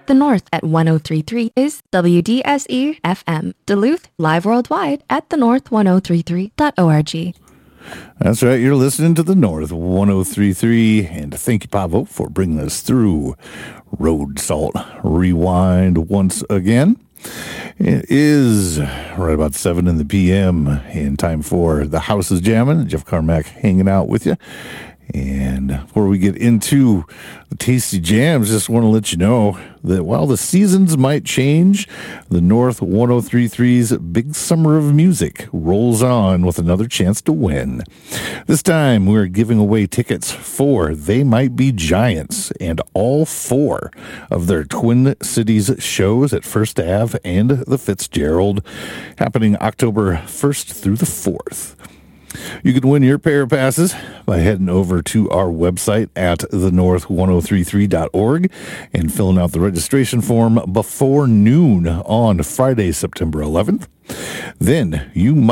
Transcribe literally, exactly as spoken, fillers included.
The North at one oh three point three is W D S E F M. Duluth, live worldwide at the north ten thirty-three dot org. That's right. You're listening to The North one oh three point three. And thank you, Pavo, for bringing us through Road Salt Rewind once again. It is right about seven in the p m and time for The House is Jammin'. Jeff Carmack hanging out with you. And before we get into the tasty jams, just want to let you know that while the seasons might change, the North ten thirty-three's Big Summer of Music rolls on with another chance to win. This time, we're giving away tickets for They Might Be Giants and all four of their Twin Cities shows at First Ave and the Fitzgerald, happening October first through the fourth. You can win your pair of passes by heading over to our website at the north ten thirty-three dot org and filling out the registration form before noon on Friday, September eleventh. Then you might